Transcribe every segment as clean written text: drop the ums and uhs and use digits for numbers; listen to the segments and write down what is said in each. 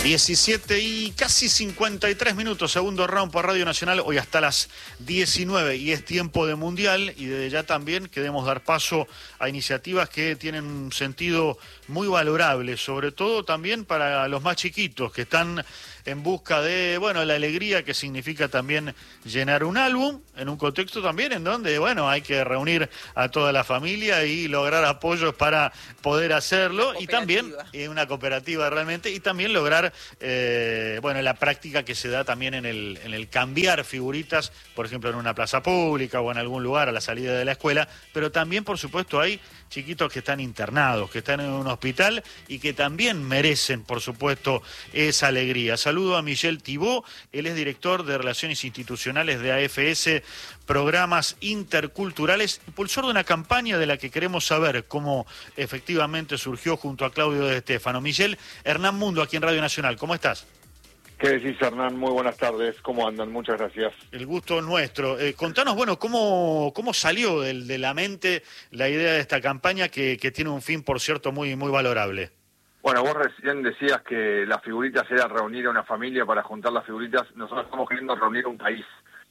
17 y casi 53 minutos, segundo round por Radio Nacional, hoy hasta las 19 y es tiempo de Mundial y desde ya también queremos dar paso a iniciativas que tienen un sentido muy valorable, sobre todo también para los más chiquitos que están en busca de, bueno, la alegría que significa también llenar un álbum en un contexto también en donde, bueno, hay que reunir a toda la familia y lograr apoyos para poder hacerlo y también una cooperativa realmente y también lograr bueno, la práctica que se da también en el cambiar figuritas, por ejemplo, en una plaza pública o en algún lugar a la salida de la escuela, pero también, por supuesto, hay chiquitos que están internados, que están en un hospital y que también merecen, por supuesto, esa alegría. Saludo a Michel Thibault, él es director de Relaciones Institucionales de AFS, Programas Interculturales, impulsor de una campaña de la que queremos saber cómo efectivamente surgió junto a Claudio de Stefano. Michel, Hernán Mundo, aquí en Radio Nacional, ¿cómo estás? ¿Qué decís, Hernán? Muy buenas tardes. ¿Cómo andan? Muchas gracias. El gusto es nuestro. Contanos, bueno, cómo salió de la mente la idea de esta campaña que tiene un fin, por cierto, muy valorable. Bueno, vos recién decías que las figuritas era reunir a una familia para juntar las figuritas. Nosotros estamos queriendo reunir un país.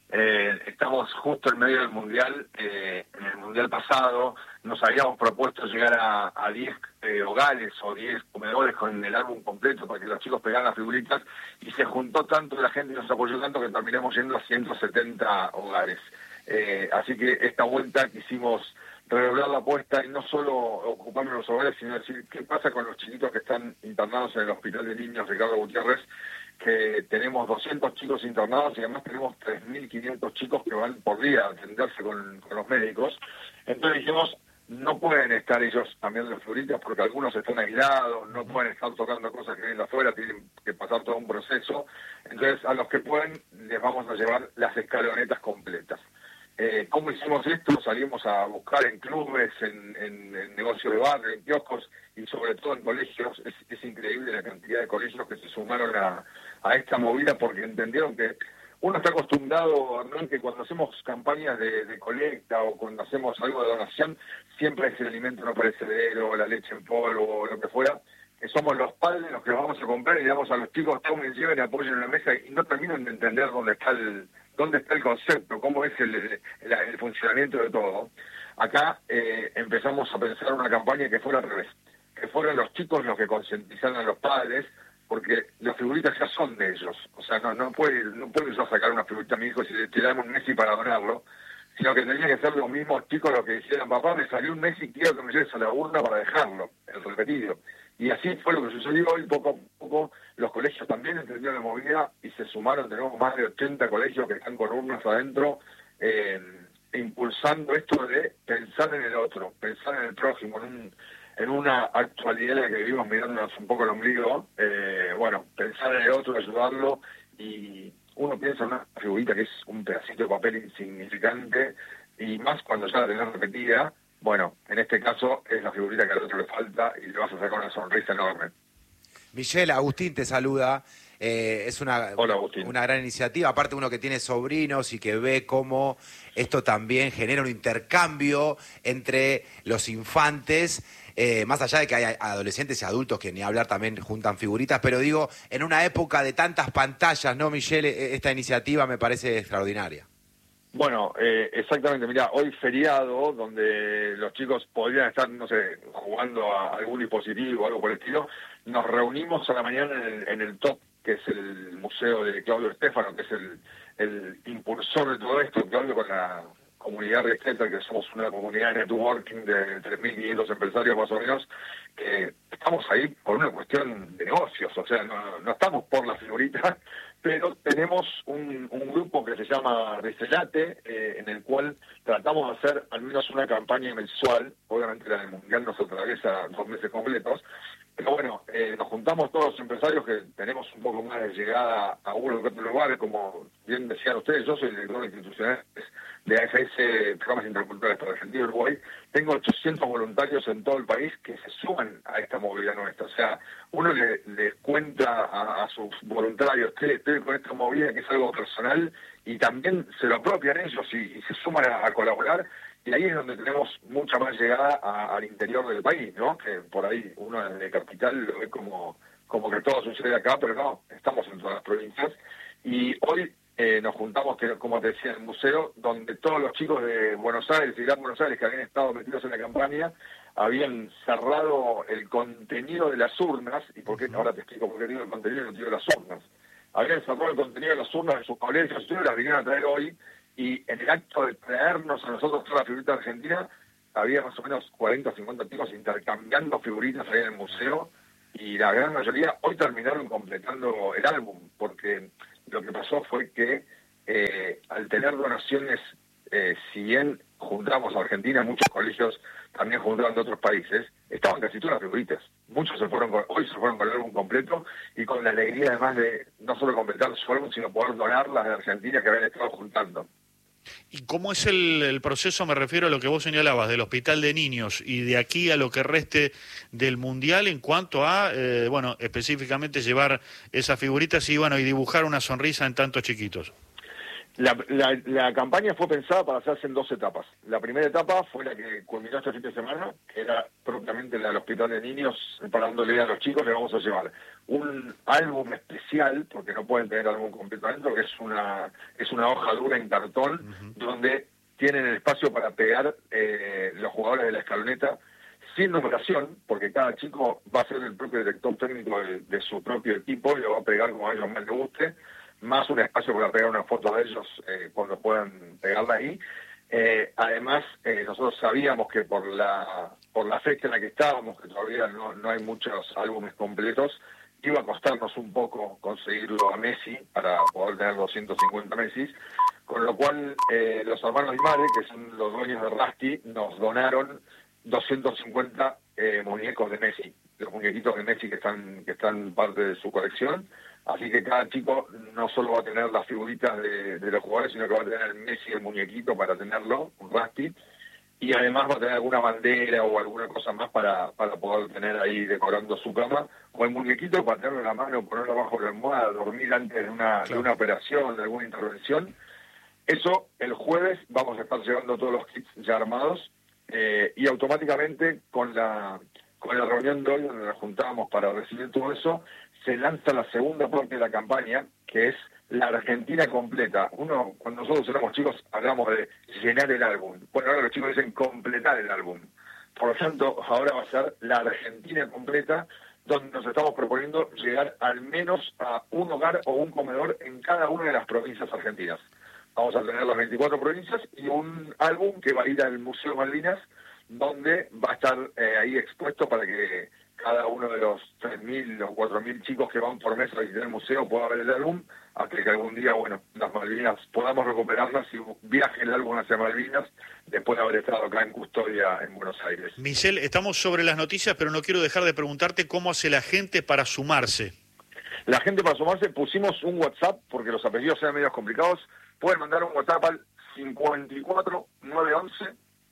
Estamos justo en medio del Mundial. En el Mundial pasado nos habíamos propuesto llegar a 10 hogares o 10 comedores con el álbum completo para que los chicos pegaran las figuritas y se juntó tanto, la gente nos apoyó tanto que terminamos yendo a 170 hogares. Así que esta vuelta quisimos redoblar la apuesta y no solo ocuparnos los hogares, sino decir qué pasa con los chiquitos que están internados en el Hospital de Niños Ricardo Gutiérrez, que tenemos 200 chicos internados y además tenemos 3.500 chicos que van por día a atenderse con los médicos. Entonces dijimos, no pueden estar ellos cambiando las figuritas porque algunos están aislados, no pueden estar tocando cosas que vienen de afuera, tienen que pasar todo un proceso. Entonces a los que pueden les vamos a llevar las escalonetas completas. ¿Cómo hicimos esto? Salimos a buscar en clubes, en negocios de barrio, en kioscos y sobre todo en colegios. Es increíble la cantidad de colegios que se sumaron a esta movida porque entendieron que uno está acostumbrado, Hernán, que cuando hacemos campañas de colecta o cuando hacemos algo de donación, siempre es el alimento no perecedero, la leche en polvo o lo que fuera, que somos los padres los que los vamos a comprar y le damos a los chicos, tomen, lleven y apoyen en la mesa y no terminan de entender dónde está el concepto, cómo es el funcionamiento de todo. Acá empezamos a pensar una campaña que fuera al revés, que fueran los chicos los que concientizaran a los padres, porque las figuritas ya son de ellos. O sea, no puedo yo sacar una figurita a mi hijo y le damos un Messi para donarlo, sino que tendrían que ser los mismos chicos los que dijeran, papá, me salió un Messi, quiero que me lleves a la urna para dejarlo, el repetido. Y así fue lo que sucedió y poco a poco los colegios también entendieron la movida y se sumaron, tenemos más de 80 colegios que están con urnas adentro, impulsando esto de pensar en el otro, pensar en el prójimo, en una actualidad en la que vivimos mirándonos un poco el ombligo, bueno, pensar en el otro, ayudarlo, y uno piensa en una figurita que es un pedacito de papel insignificante, y más cuando ya la tenés repetida. Bueno, en este caso es la figurita que al otro le falta y le vas a sacar una sonrisa enorme. Michel, Agustín te saluda. Hola, Agustín. Una gran iniciativa, aparte uno que tiene sobrinos y que ve cómo esto también genera un intercambio entre los infantes, más allá de que hay adolescentes y adultos que ni hablar también juntan figuritas, pero digo, en una época de tantas pantallas, ¿no, Michel? Esta iniciativa me parece extraordinaria. Bueno, exactamente, mirá, hoy feriado, donde los chicos podrían estar, no sé, jugando a algún dispositivo o algo por el estilo, nos reunimos a la mañana en el TOP, que es el museo de Claudio Stefano, que es el impulsor de todo esto, Claudio, con la comunidad Resteta, que somos una comunidad de networking de 3.500 empresarios más o menos, que estamos ahí por una cuestión de negocios, o sea, no estamos por la figurita, pero tenemos un grupo que se llama Recelate, en el cual tratamos de hacer al menos una campaña mensual. Obviamente la del Mundial nos atraviesa 2 meses completos, pero bueno, nos juntamos todos los empresarios que tenemos un poco más de llegada a uno que otro lugar, como bien decían ustedes, yo soy el director institucional de AFS, Programas Interculturales para Argentina y Uruguay. Tengo 800 voluntarios en todo el país que se suman a esta movilidad nuestra. O sea, uno les cuenta a sus voluntarios que estoy con esta movida, que es algo personal, y también se lo apropian ellos y se suman a colaborar. y ahí es donde tenemos mucha más llegada al interior del país, ¿no? Que por ahí uno de capital lo ve como que todo sucede acá, pero no, estamos en todas las provincias. Y hoy nos juntamos, como te decía, en el museo, donde todos los chicos de Buenos Aires y Gran Buenos Aires que habían estado metidos en la campaña habían cerrado el contenido de las urnas. ¿Y por qué? Ahora te explico por qué digo el contenido y no digo las urnas. Habían cerrado el contenido de las urnas de sus colegios, y las vinieron a traer hoy, y en el acto de traernos a nosotros toda la figurita argentina, había más o menos 40 o 50 chicos intercambiando figuritas ahí en el museo, y la gran mayoría hoy terminaron completando el álbum, porque lo que pasó fue que al tener donaciones, si bien juntamos a Argentina, muchos colegios también juntaban de otros países, estaban casi todas las figuritas. Muchos hoy se fueron con el álbum completo y con la alegría además de no solo completar su álbum, sino poder donar las de Argentina que habían estado juntando. ¿Y cómo es el proceso? Me refiero a lo que vos señalabas del Hospital de Niños y de aquí a lo que reste del Mundial en cuanto a, específicamente llevar esas figuritas y dibujar una sonrisa en tantos chiquitos. La campaña fue pensada para hacerse en 2 etapas. La primera etapa fue la que culminó este fin de semana, que era propiamente la del Hospital de Niños, parándole a los chicos, le vamos a llevar un álbum especial, porque no pueden tener álbum completo adentro, que es una hoja dura en cartón, donde tienen el espacio para pegar los jugadores de la escaloneta, sin numeración, porque cada chico va a ser el propio director técnico de su propio equipo y lo va a pegar como a ellos más les guste, más un espacio para pegar una foto de ellos cuando puedan pegarla ahí. Además, nosotros sabíamos que por la fecha en la que estábamos, que todavía no hay muchos álbumes completos, iba a costarnos un poco conseguirlo a Messi para poder tener 250 Messi, con lo cual los hermanos Aymare, que son los dueños de Rusty, nos donaron 250 muñecos de Messi, los muñequitos de Messi que están parte de su colección. Así que cada chico no solo va a tener las figuritas de los jugadores, sino que va a tener el Messi, el muñequito para tenerlo, un Rusty, y además va a tener alguna bandera o alguna cosa más para poder tener ahí decorando su cama, o el muñequito para tenerlo en la mano, ponerlo bajo la almohada, dormir antes de una operación, de alguna intervención. Eso, el jueves vamos a estar llevando todos los kits ya armados, y automáticamente con la reunión de hoy, donde nos juntábamos para recibir todo eso, se lanza la segunda parte de la campaña, que es la Argentina completa. Cuando nosotros éramos chicos, hablamos de llenar el álbum. Bueno, ahora los chicos dicen completar el álbum. Por lo tanto, ahora va a ser la Argentina completa, donde nos estamos proponiendo llegar al menos a un hogar o un comedor en cada una de las provincias argentinas. Vamos a tener las 24 provincias y un álbum que va a ir al Museo Malvinas, donde va a estar ahí expuesto para que cada uno de los 3.000 o 4.000 chicos que van por mes a visitar el museo pueda ver el álbum, hasta que algún día, las Malvinas podamos recuperarlas y viaje el álbum hacia Malvinas después de haber estado acá en custodia en Buenos Aires. Michel, estamos sobre las noticias, pero no quiero dejar de preguntarte cómo hace la gente para sumarse. La gente para sumarse, pusimos un WhatsApp, porque los apellidos eran medios complicados. Pueden mandar un WhatsApp al 54 911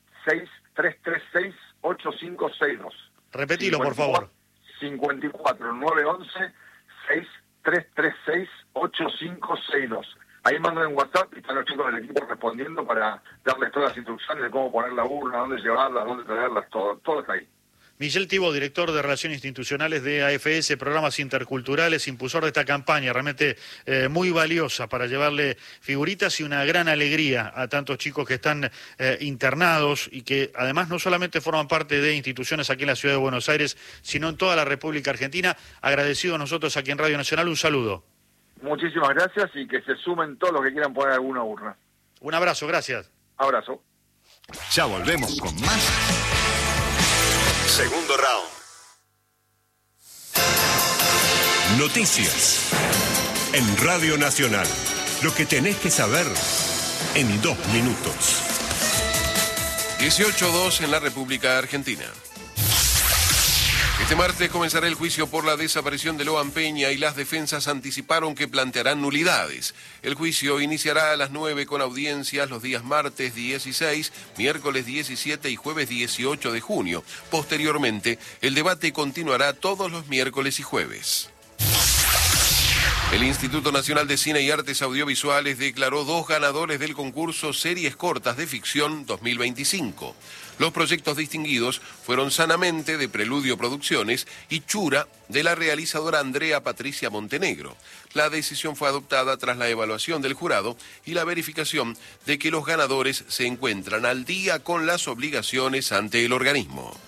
6336 8562. Repetilo, por favor. 54 911 6336 8562. Ahí mandan un WhatsApp y están los chicos del equipo respondiendo para darles todas las instrucciones de cómo poner la urna, dónde llevarlas, dónde traerlas, todo está ahí. Michel Thibaud, director de Relaciones Institucionales de AFS, Programas Interculturales, impulsor de esta campaña, realmente muy valiosa para llevarle figuritas y una gran alegría a tantos chicos que están internados y que además no solamente forman parte de instituciones aquí en la Ciudad de Buenos Aires, sino en toda la República Argentina. Agradecidos nosotros aquí en Radio Nacional, un saludo. Muchísimas gracias y que se sumen todos los que quieran poner alguna urna. Un abrazo, gracias. Abrazo. Ya volvemos con más. Segundo round. Noticias. En Radio Nacional. Lo que tenés que saber en 2 minutos. 18-2 en la República Argentina. Este martes comenzará el juicio por la desaparición de Loan Peña y las defensas anticiparon que plantearán nulidades. El juicio iniciará a las 9 con audiencias los días martes 16, miércoles 17 y jueves 18 de junio. Posteriormente, el debate continuará todos los miércoles y jueves. El Instituto Nacional de Cine y Artes Audiovisuales declaró 2 ganadores del concurso Series Cortas de Ficción 2025. Los proyectos distinguidos fueron Sanamente, de Preludio Producciones, y Chura, de la realizadora Andrea Patricia Montenegro. La decisión fue adoptada tras la evaluación del jurado y la verificación de que los ganadores se encuentran al día con las obligaciones ante el organismo.